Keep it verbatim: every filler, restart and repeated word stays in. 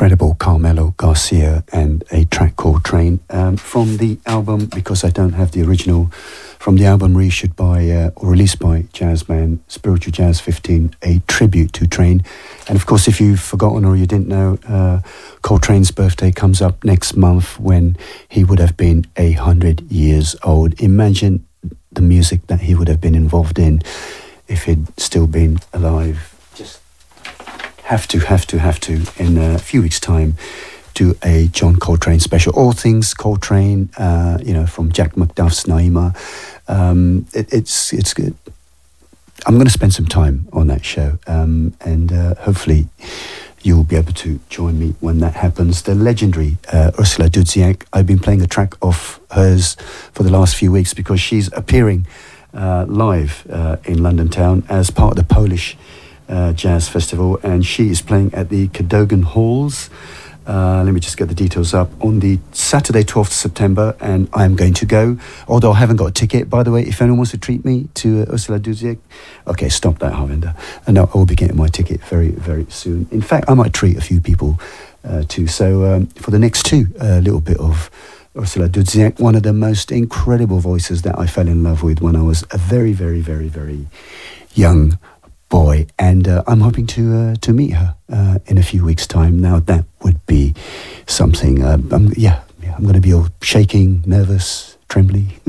incredible Carmelo Garcia and a track called Train um, from the album, because I don't have the original, from the album reissued by uh, or released by Jazzman Spiritual Jazz fifteen, a tribute to Train. And of course, if you've forgotten or you didn't know, uh, Coltrane's birthday comes up next month, when he would have been a hundred years old. Imagine the music that he would have been involved in if he'd still been alive. Just have to, have to, have to, in a few weeks' time, do a John Coltrane special. All things Coltrane, uh, you know, from Jack McDuff's Naima. Um, it, it's it's good. I'm going to spend some time on that show, um, and uh, hopefully you'll be able to join me when that happens. The legendary uh, Ursula Dudziak. I've been playing a track of hers for the last few weeks because she's appearing uh, live uh, in London town as part of the Polish Uh, Jazz Festival, and she is playing at the Cadogan Halls. Uh, let me just get the details up. On the Saturday, twelfth of September, and I'm going to go. Although I haven't got a ticket, by the way, if anyone wants to treat me to uh, Ursula Dudziak, okay, stop that, Harvinder. And no, I will be getting my ticket very, very soon. In fact, I might treat a few people uh, too. So um, for the next two, a uh, little bit of Ursula Dudziak, one of the most incredible voices that I fell in love with when I was a very, very, very, very young boy, and uh, I'm hoping to uh, to meet her uh, in a few weeks' time. Now that would be something. Uh, I'm, yeah, yeah, I'm going to be all shaking, nervous, trembly.